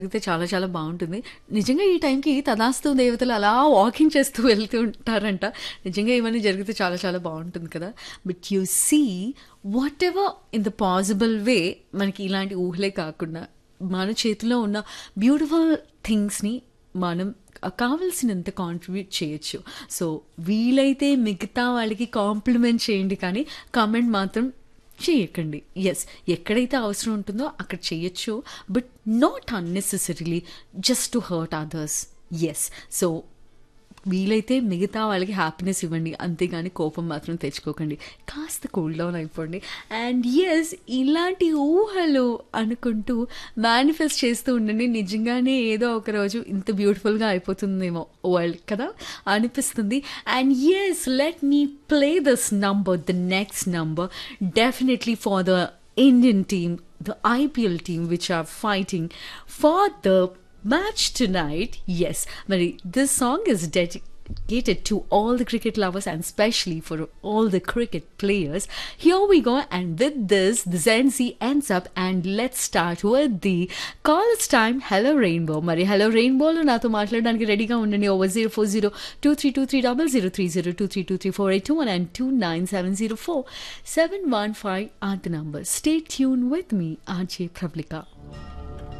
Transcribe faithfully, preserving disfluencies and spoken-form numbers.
అయితే చాలా చాలా బావుంటుంది. నిజంగా ఈ టైంకి తదాస్తు దేవతలు అలా వాకింగ్ చేస్తూ వెళ్తూ ఉంటారంట. నిజంగా ఇవన్నీ జరిగితే చాలా చాలా బావుంటుంది కదా! But you see whatever in the possible way మనకి ఇలాంటి ఊహలే కాకుండా మన చేతిలో ఉన్న బ్యూటిఫుల్ థింగ్స్‌ని మనం ఆహ్, కావాల్సినంత కాంట్రిబ్యూట్ చేయొచ్చు. సో, వీలైతే మిగతా వాళ్ళకి కాంప్లిమెంట్ చేయండి కానీ కామెంట్ మాత్రం చేయకండి. యెస్. ఎక్కడైతే అవసరం ఉంటుందో అక్కడ చేయొచ్చు. But not unnecessarily just to hurt others. Yes. So, వీలైతే మిగతా వాళ్ళకి హ్యాపీనెస్ ఇవ్వండి. అంతేగాని కోపం మాత్రం తెచ్చుకోకండి. కాస్త కూల్ డౌన్ అయిపోండి. అండ్ యెస్, ఇలాంటి ఊహలు అనుకుంటూ మేనిఫెస్ట్ చేస్తూ ఉండండి. నిజంగానే ఏదో ఒక రోజు ఇంత బ్యూటిఫుల్‌గా అయిపోతుందేమో వరల్డ్ కదా! అనిపిస్తుంది. And yes, let me play this number, the next number definitely for the Indian team, the I P L team, which are fighting for the match tonight. Yes, Mary, this song is dedicated to all the cricket lovers and especially for all the cricket players. Here we go, and with this, the Gen Z ends up, and let's start with the call's time. Hello Rainbow. Mary, hello Rainbow lo nato maatladaniki ready ga undandi over zero four zero two three two three zero zero three zero two three two three four eight two one and two nine seven zero four seven one five are the numbers. Stay tuned with me, R J Prablika.